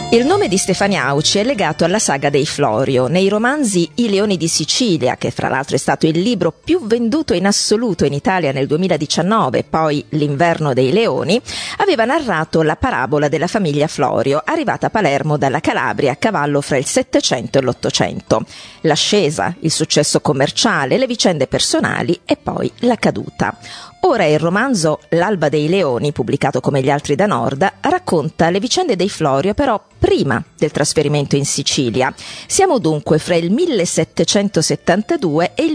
Il nome di Stefania Auci è legato alla saga dei Florio. Nei romanzi I Leoni di Sicilia, che fra l'altro è stato il libro più venduto in assoluto in Italia nel 2019, poi L'Inverno dei Leoni, aveva narrato la parabola della famiglia Florio, arrivata a Palermo dalla Calabria a cavallo fra il Settecento e l'Ottocento. L'ascesa, il successo commerciale, le vicende personali e poi la caduta. Ora il romanzo L'Alba dei Leoni, pubblicato come gli altri da Norda, racconta le vicende dei Florio però prima del trasferimento in Sicilia. Siamo dunque fra il 1772 e il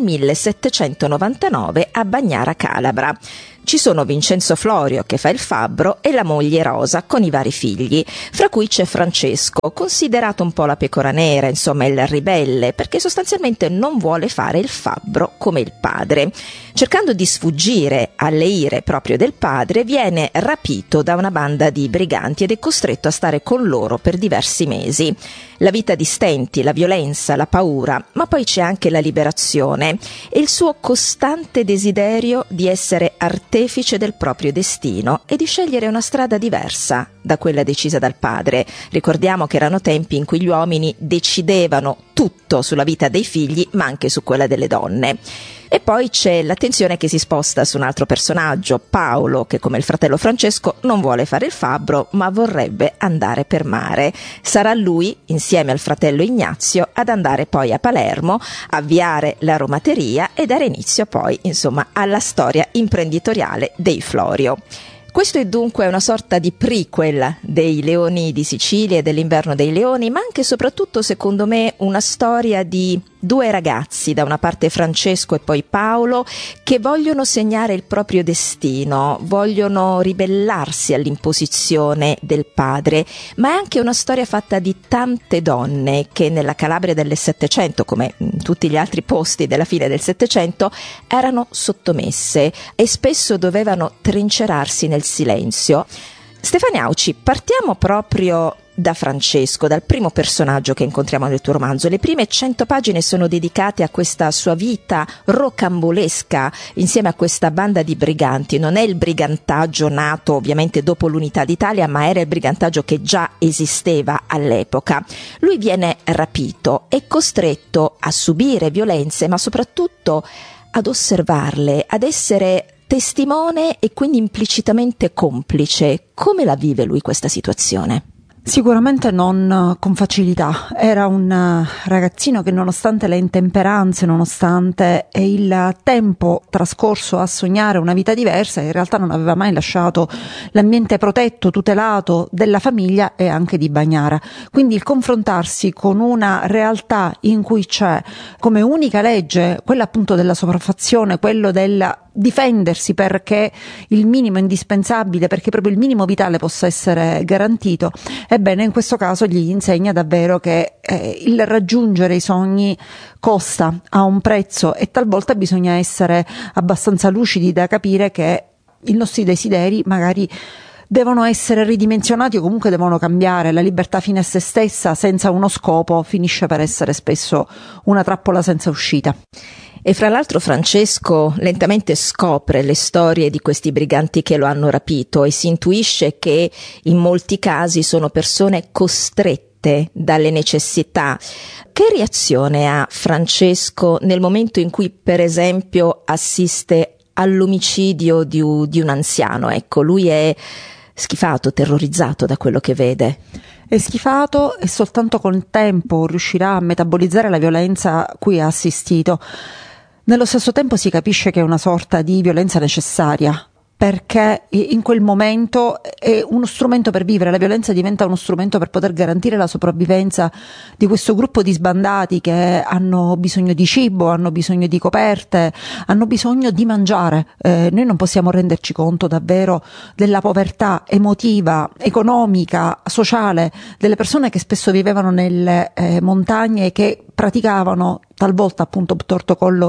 1799 a Bagnara Calabra. Ci sono Vincenzo Florio, che fa il fabbro, e la moglie Rosa, con i vari figli, fra cui c'è Francesco, considerato un po' la pecora nera, insomma il ribelle, perché sostanzialmente non vuole fare il fabbro come il padre. Cercando di sfuggire alle ire proprio del padre, viene rapito da una banda di briganti ed è costretto a stare con loro per diversi mesi. La vita di stenti, la violenza, la paura, ma poi c'è anche la liberazione e il suo costante desiderio di essere artefice del proprio destino e di scegliere una strada diversa da quella decisa dal padre. Ricordiamo che erano tempi in cui gli uomini decidevano tutto sulla vita dei figli, ma anche su quella delle donne. E poi c'è l'attenzione che si sposta su un altro personaggio, Paolo, che come il fratello Francesco non vuole fare il fabbro, ma vorrebbe andare per mare. Sarà lui, insieme al fratello Ignazio, ad andare poi a Palermo, avviare l'aromateria e dare inizio poi, insomma, alla storia imprenditoriale dei Florio. Questo è dunque una sorta di prequel dei Leoni di Sicilia e dell'Inverno dei Leoni, ma anche e soprattutto, secondo me, una storia di due ragazzi, da una parte Francesco e poi Paolo, che vogliono segnare il proprio destino, vogliono ribellarsi all'imposizione del padre, ma è anche una storia fatta di tante donne che nella Calabria del Settecento, come in tutti gli altri posti della fine del Settecento, erano sottomesse e spesso dovevano trincerarsi nel silenzio. Stefania Auci, partiamo proprio da Francesco, dal primo personaggio che incontriamo nel tuo romanzo. Le prime 100 pagine sono dedicate a questa sua vita rocambolesca insieme a questa banda di briganti. Non è il brigantaggio nato ovviamente dopo l'Unità d'Italia, ma era il brigantaggio che già esisteva all'epoca. Lui viene rapito e costretto a subire violenze, ma soprattutto ad osservarle, ad essere testimone e quindi implicitamente complice. Come la vive lui questa situazione? Sicuramente non con facilità. Era un ragazzino che, nonostante le intemperanze, nonostante il tempo trascorso a sognare una vita diversa, in realtà non aveva mai lasciato l'ambiente protetto, tutelato della famiglia e anche di Bagnara. Quindi il confrontarsi con una realtà in cui c'è come unica legge quella appunto della sopraffazione, quello del difendersi perché il minimo indispensabile, perché proprio il minimo vitale possa essere garantito, ebbene in questo caso gli insegna davvero che il raggiungere i sogni costa, ha un prezzo e talvolta bisogna essere abbastanza lucidi da capire che i nostri desideri magari devono essere ridimensionati o comunque devono cambiare. La libertà fine a se stessa senza uno scopo finisce per essere spesso una trappola senza uscita. E fra l'altro Francesco lentamente scopre le storie di questi briganti che lo hanno rapito e si intuisce che in molti casi sono persone costrette dalle necessità. Che reazione ha Francesco nel momento in cui, per esempio, assiste all'omicidio di un anziano? Ecco, lui è schifato, terrorizzato da quello che vede. È schifato e soltanto col tempo riuscirà a metabolizzare la violenza a cui ha assistito. Nello stesso tempo si capisce che è una sorta di violenza necessaria, perché in quel momento è uno strumento per vivere. La violenza diventa uno strumento per poter garantire la sopravvivenza di questo gruppo di sbandati che hanno bisogno di cibo, hanno bisogno di coperte, hanno bisogno di mangiare. Noi non possiamo renderci conto davvero della povertà emotiva, economica, sociale delle persone che spesso vivevano nelle montagne e che praticavano talvolta appunto torto collo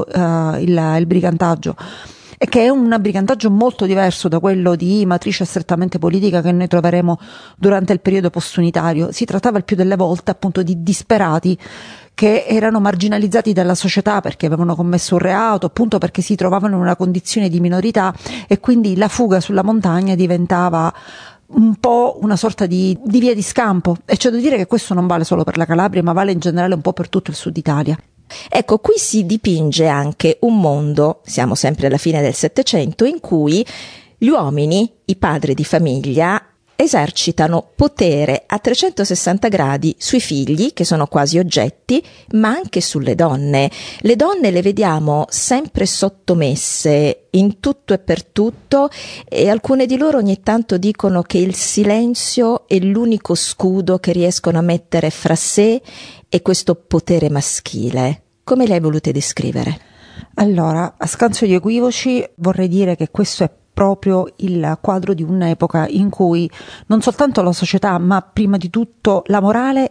il brigantaggio, e che è un brigantaggio molto diverso da quello di matrice strettamente politica che noi troveremo durante il periodo postunitario. Si trattava il più delle volte appunto di disperati che erano marginalizzati dalla società perché avevano commesso un reato, appunto perché si trovavano in una condizione di minorità, e quindi la fuga sulla montagna diventava un po' una sorta di via di scampo, e c'è da dire che questo non vale solo per la Calabria, ma vale in generale un po' per tutto il sud Italia. Ecco, qui si dipinge anche un mondo, siamo sempre alla fine del Settecento, in cui gli uomini, i padri di famiglia, esercitano potere a 360 gradi sui figli, che sono quasi oggetti, ma anche sulle donne. Le donne le vediamo sempre sottomesse in tutto e per tutto, e alcune di loro ogni tanto dicono che il silenzio è l'unico scudo che riescono a mettere fra sé e questo potere maschile. Come le hai volute descrivere? Allora, a scanso di equivoci, vorrei dire che questo è proprio il quadro di un'epoca in cui non soltanto la società, ma prima di tutto la morale